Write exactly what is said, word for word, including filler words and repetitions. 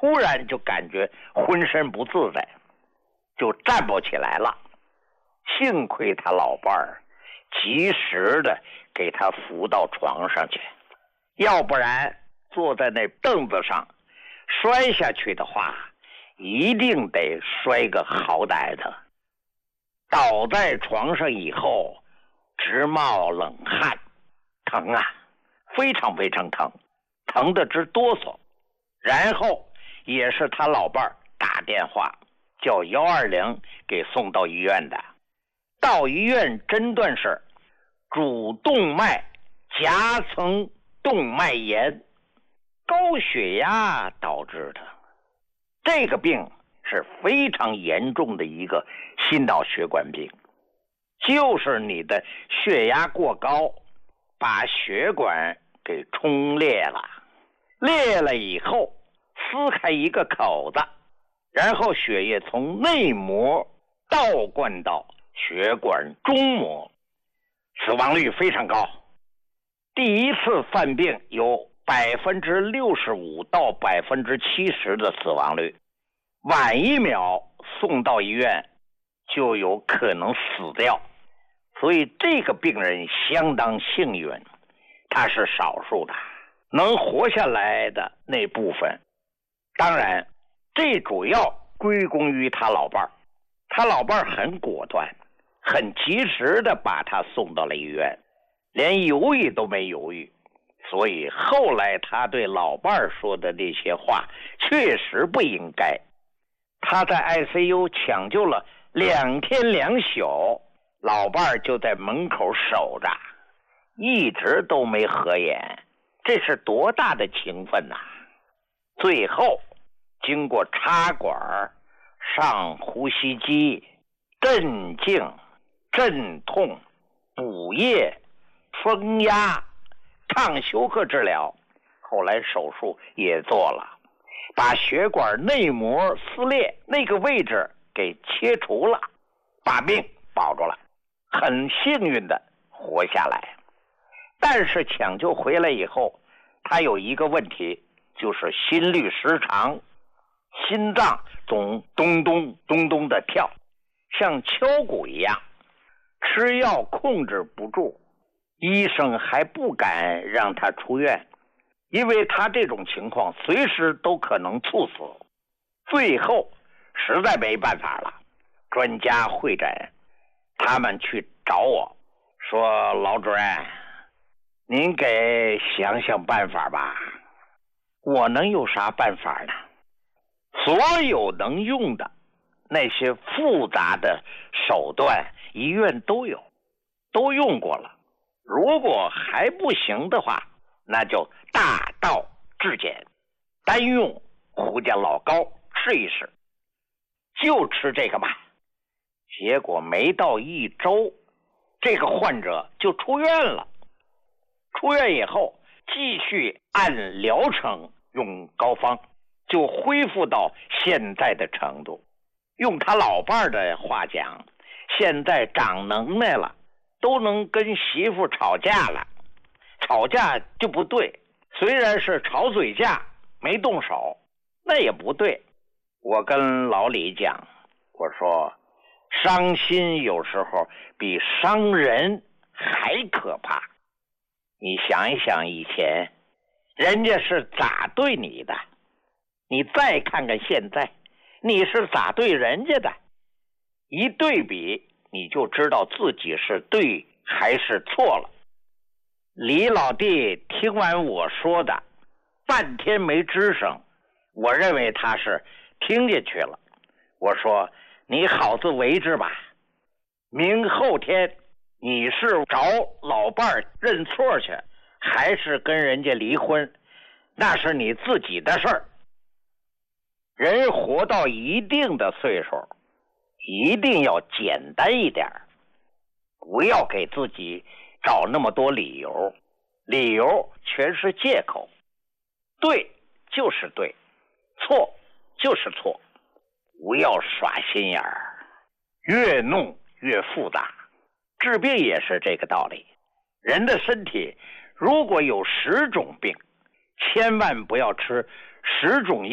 突然就感觉浑身不自在，就站不起来了。幸亏他老伴儿及时的给他扶到床上去，要不然坐在那凳子上摔下去的话，一定得摔个好歹的。倒在床上以后直冒冷汗，疼啊，非常非常疼，疼得直哆嗦。然后也是他老伴儿打电话叫一二零给送到医院的。到医院诊断是主动脉夹层动脉炎，高血压导致的。这个病是非常严重的一个心脑血管病，就是你的血压过高，把血管给冲裂了，裂了以后撕开一个口子，然后血液从内膜倒灌到血管中膜，死亡率非常高。第一次犯病有百分之六十五到百分之七十的死亡率，晚一秒送到医院就有可能死掉。所以这个病人相当幸运，他是少数的能活下来的那部分。当然这主要归功于他老伴儿，他老伴儿很果断，很及时的把他送到了医院，连犹豫都没犹豫。所以后来他对老伴儿说的那些话确实不应该。他在 I C U 抢救了两天两宿，老伴儿就在门口守着，一直都没合眼，这是多大的情分呐！最后经过插管、上呼吸机、镇静、镇痛、补液、封压、抗休克治疗，后来手术也做了，把血管内膜撕裂那个位置给切除了，把病保住了，很幸运的活下来。但是抢救回来以后，他有一个问题，就是心律失常，心脏总咚咚咚咚的跳，像敲鼓一样，吃药控制不住，医生还不敢让他出院，因为他这种情况随时都可能猝死。最后实在没办法了，专家会诊，他们去找我说，老主任您给想想办法吧。我能有啥办法呢？所有能用的那些复杂的手段医院都有，都用过了。如果还不行的话，那就大道至简，单用胡家老膏试一试，就吃这个吧。结果没到一周，这个患者就出院了。出院以后继续按疗程用膏方，就恢复到现在的程度。用他老伴儿的话讲，现在长能耐了，都能跟媳妇吵架了。吵架就不对，虽然是吵嘴架没动手，那也不对。我跟老李讲，我说伤心有时候比伤人还可怕。你想一想以前人家是咋对你的，你再看看现在你是咋对人家的，一对比你就知道自己是对还是错了。李老弟听完我说的半天没吱声，我认为他是听进去了。我说你好自为之吧，明后天你是找老伴儿认错去，还是跟人家离婚，那是你自己的事儿。人活到一定的岁数，一定要简单一点，不要给自己找那么多理由，理由全是借口。对就是对，错就是错，不要耍心眼儿，越弄越复杂。治病也是这个道理，人的身体如果有十种病，千万不要吃十种